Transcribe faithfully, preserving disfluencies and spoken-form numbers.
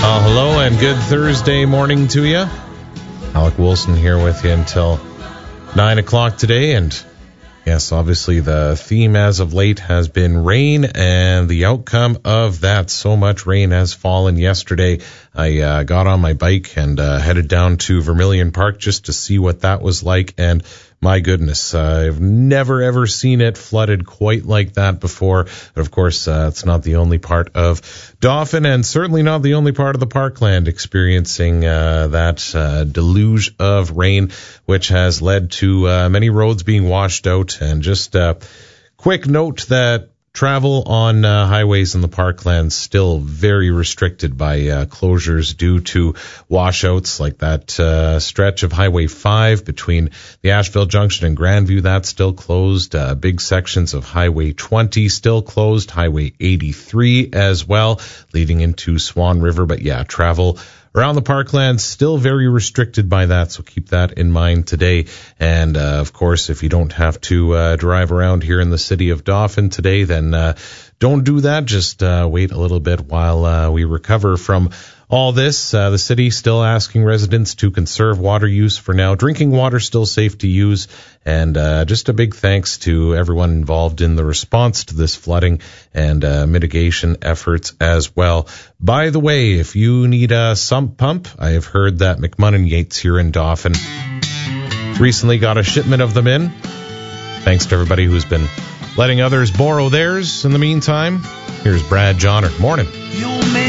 Well, hello and good Thursday morning to you. Alec Wilson here with you until nine o'clock today. And yes, obviously the theme as of late has been rain, and the outcome of that, so much rain has fallen yesterday. I uh, got on my bike and uh, headed down to Vermilion Park just to see what that was like, and my goodness, uh, I've never ever seen it flooded quite like that before. But of course, uh, it's not the only part of Dauphin, and certainly not the only part of the Parkland experiencing uh, that uh, deluge of rain, which has led to uh, many roads being washed out. And just a quick note that travel on uh, highways in the Parkland still very restricted by uh, closures due to washouts, like that uh, stretch of Highway five between the Asheville Junction and Grandview. That's still closed. Uh, big sections of Highway twenty still closed. Highway eighty-three as well, leading into Swan River. But yeah, travel around the Parkland still very restricted by that, so keep that in mind today. And uh, of course, if you don't have to uh, drive around here in the city of Dauphin today, then uh, don't do that. Just uh, wait a little bit while uh, we recover from all this. Uh, the city still asking residents to conserve water use for now. Drinking water still safe to use. And uh, just a big thanks to everyone involved in the response to this flooding and uh, mitigation efforts as well. By the way, if you need a sump pump, I have heard that McMunnon Yates here in Dauphin recently got a shipment of them in. Thanks to everybody who's been letting others borrow theirs in the meantime. Here's Brad Johnner. Morning.